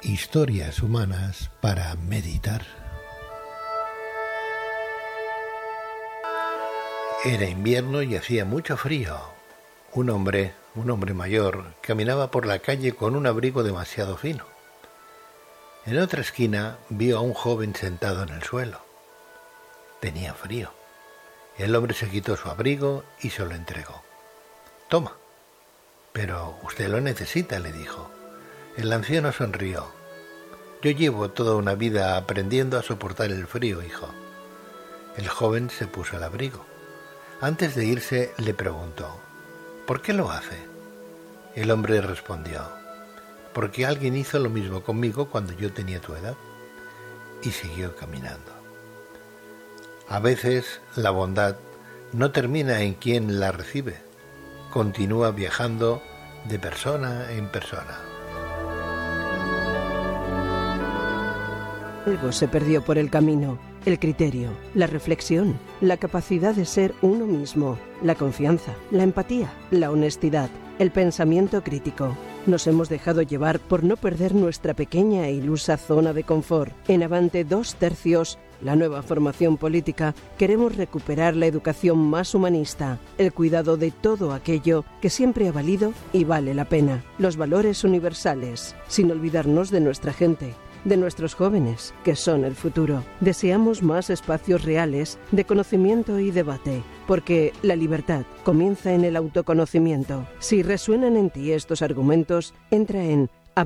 Historias humanas para meditar. Era invierno y hacía mucho frío. Un hombre mayor, caminaba por la calle con un abrigo demasiado fino. En otra esquina vio a un joven sentado en el suelo. Tenía frío. El hombre se quitó su abrigo y se lo entregó. «Toma». «Pero usted lo necesita», le dijo. El anciano sonrió. «Yo llevo toda una vida aprendiendo a soportar el frío, hijo». El joven se puso el abrigo. Antes de irse le preguntó: «¿Por qué lo hace?». El hombre respondió: «Porque alguien hizo lo mismo conmigo cuando yo tenía tu edad». Y siguió caminando. A veces la bondad no termina en quien la recibe, continúa viajando de persona en persona. Algo se perdió por el camino: el criterio, la reflexión, la capacidad de ser uno mismo, la confianza, la empatía, la honestidad, el pensamiento crítico. Nos hemos dejado llevar por no perder nuestra pequeña e ilusa zona de confort. En Avante 2/3, la nueva formación política, queremos recuperar la educación más humanista, el cuidado de todo aquello que siempre ha valido y vale la pena, los valores universales, sin olvidarnos de nuestra gente, de nuestros jóvenes, que son el futuro. Deseamos más espacios reales de conocimiento y debate, porque la libertad comienza en el autoconocimiento. Si resuenan en ti estos argumentos, entra en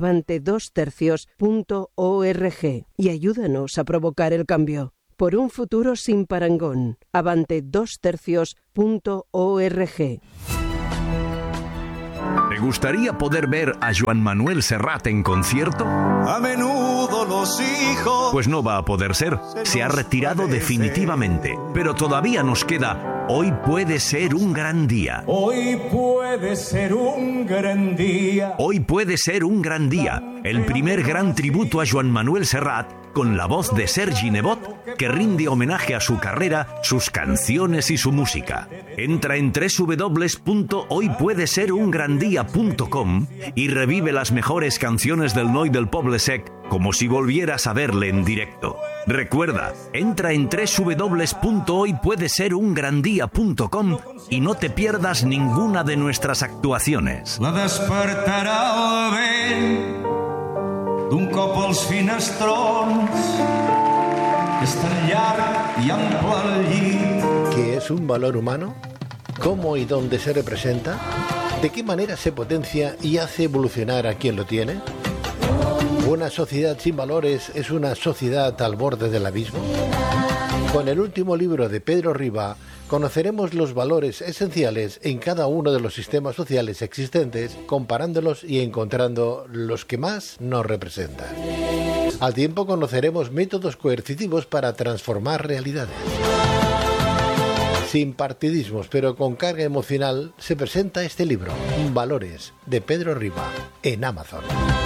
avante2tercios.org y ayúdanos a provocar el cambio. Por un futuro sin parangón. avante2tercios.org. ¿Te gustaría poder ver a Joan Manuel Serrat en concierto? A menudo los hijos... Pues no va a poder ser. Se ha retirado definitivamente. Pero todavía nos queda Hoy puede ser un gran día. Hoy puede ser un gran día. Hoy puede ser un gran día. El primer gran tributo a Joan Manuel Serrat, con la voz de Sergi Nebot, que rinde homenaje a su carrera, sus canciones y su música. Entra en www.hoypuedeserungrandia.com y revive las mejores canciones del Noi del Poble Sec como si volvieras a verle en directo. Recuerda, entra en www.hoypuedeserungrandia.com y no te pierdas ninguna de nuestras actuaciones. La despertarà el vent d'un cop als finestrons, és tan llarg i ample el llit. ¿Qué es un valor humano? ¿Cómo y dónde se representa? ¿De qué manera se potencia y hace evolucionar a quien lo tiene? ¿Una sociedad sin valores es una sociedad al borde del abismo? Con el último libro de Pedro Riba conoceremos los valores esenciales en cada uno de los sistemas sociales existentes, comparándolos y encontrando los que más nos representan. Al tiempo conoceremos métodos coercitivos para transformar realidades. Sin partidismos, pero con carga emocional, se presenta este libro, Valores, de Pedro Riba, en Amazon.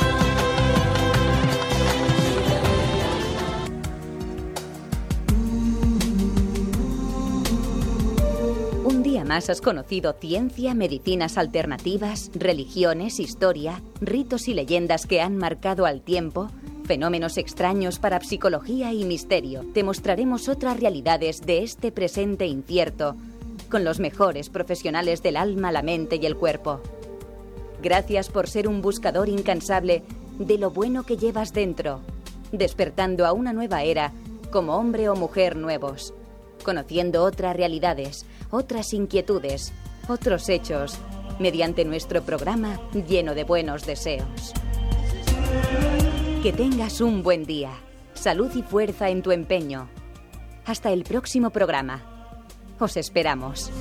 Un día más has conocido ciencia, medicinas alternativas, religiones, historia, ritos y leyendas que han marcado al tiempo, fenómenos extraños, parapsicología y misterio. Te mostraremos otras realidades de este presente incierto, con los mejores profesionales del alma, la mente y el cuerpo. Gracias por ser un buscador incansable de lo bueno que llevas dentro, despertando a una nueva era como hombre o mujer nuevos, conociendo otras realidades, otras inquietudes, otros hechos, mediante nuestro programa lleno de buenos deseos. Que tengas un buen día, salud y fuerza en tu empeño. Hasta el próximo programa. Os esperamos.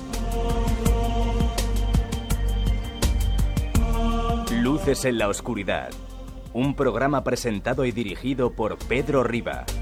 Luces en la oscuridad. Un programa presentado y dirigido por Pedro Riba.